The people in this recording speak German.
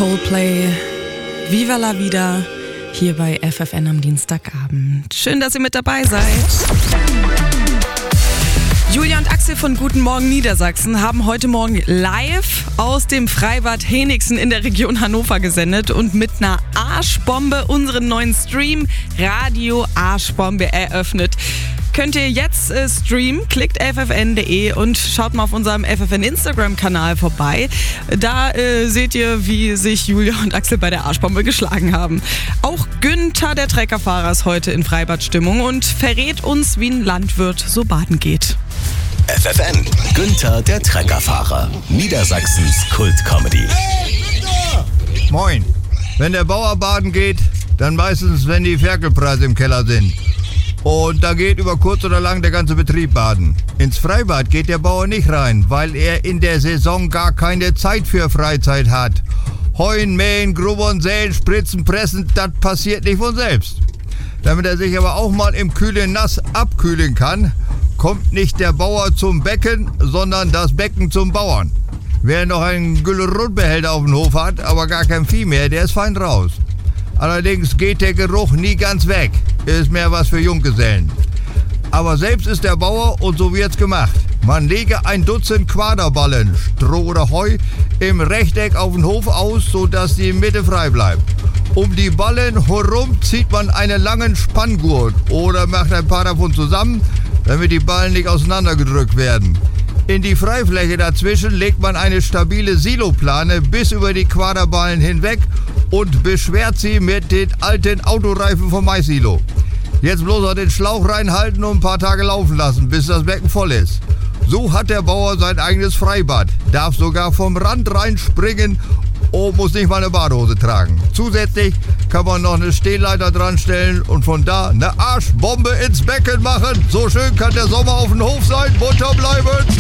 Coldplay, Viva la Vida, hier bei FFN am Dienstagabend. Schön, dass ihr mit dabei seid. Julia und Axel von Guten Morgen Niedersachsen haben heute Morgen live aus dem Freibad Henigsen in der Region Hannover gesendet und mit einer Arschbombe unseren neuen Stream Radio Arschbombe eröffnet. Könnt ihr jetzt streamen, klickt ffn.de und schaut mal auf unserem FFN Instagram-Kanal vorbei. Da seht ihr, wie sich Julia und Axel bei der Arschbombe geschlagen haben. Auch Günther, der Treckerfahrer, ist heute in Freibadstimmung und verrät uns, wie ein Landwirt so baden geht. FFN, Günther, der Treckerfahrer, Niedersachsens Kult-Comedy. Hey, Günther! Moin. Wenn der Bauer baden geht, dann meistens, wenn die Ferkelpreise im Keller sind. Und da geht über kurz oder lang der ganze Betrieb baden. Ins Freibad geht der Bauer nicht rein, weil er in der Saison gar keine Zeit für Freizeit hat. Heuen, mähen, grubbern, säen, spritzen, pressen, das passiert nicht von selbst. Damit er sich aber auch mal im kühlen Nass abkühlen kann, kommt nicht der Bauer zum Becken, sondern das Becken zum Bauern. Wer noch einen Güllerundbehälter auf dem Hof hat, aber gar kein Vieh mehr, der ist fein raus. Allerdings geht der Geruch nie ganz weg. Ist mehr was für Junggesellen. Aber selbst ist der Bauer und so wird's gemacht. Man lege 1 Dutzend Quaderballen, Stroh oder Heu, im Rechteck auf den Hof aus, sodass die Mitte frei bleibt. Um die Ballen herum zieht man einen langen Spanngurt oder macht ein paar davon zusammen, damit die Ballen nicht auseinandergedrückt werden. In die Freifläche dazwischen legt man eine stabile Siloplane bis über die Quaderballen hinweg und beschwert sie mit den alten Autoreifen vom Maissilo. Jetzt bloß noch den Schlauch reinhalten und ein paar Tage laufen lassen, bis das Becken voll ist. So hat der Bauer sein eigenes Freibad, darf sogar vom Rand reinspringen und muss nicht mal eine Badehose tragen. Zusätzlich kann man noch eine Stehleiter dran stellen und von da eine Arschbombe ins Becken machen. So schön kann der Sommer auf dem Hof sein. Munter bleiben!